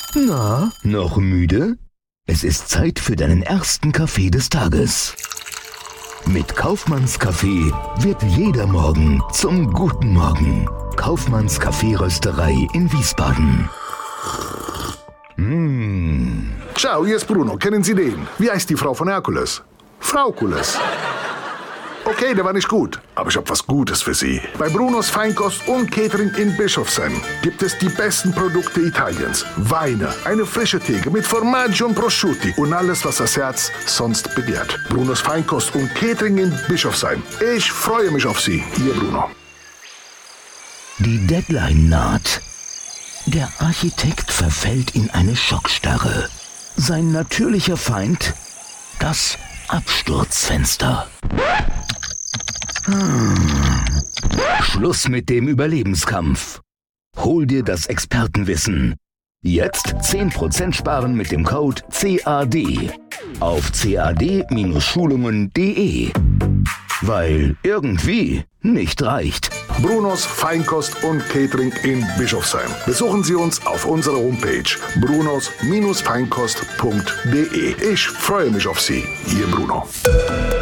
Na, noch müde? Es ist Zeit für deinen ersten Kaffee des Tages. Mit Kaufmanns Kaffee wird jeder Morgen zum guten Morgen. Kaufmanns Kaffeerösterei in Wiesbaden. Ciao, hier ist Bruno. Kennen Sie den? Wie heißt die Frau von Herkules? Fraukules. Okay, der war nicht gut, aber ich habe was Gutes für Sie. Bei Brunos Feinkost und Catering in Bischofsheim gibt es die besten Produkte Italiens. Weine, eine frische Theke mit Formaggio und Prosciutti und alles, was das Herz sonst begehrt. Brunos Feinkost und Catering in Bischofsheim. Ich freue mich auf Sie, Ihr Bruno. Die Deadline naht. Der Architekt verfällt in eine Schockstarre. Sein natürlicher Feind? Das Absturzfenster. Schluss mit dem Überlebenskampf. Hol dir das Expertenwissen. Jetzt 10% sparen mit dem Code CAD auf cad-schulungen.de. Weil irgendwie nicht reicht. Brunos Feinkost und Catering in Bischofsheim. Besuchen Sie uns auf unserer Homepage brunos-feinkost.de. Ich freue mich auf Sie, Ihr Bruno.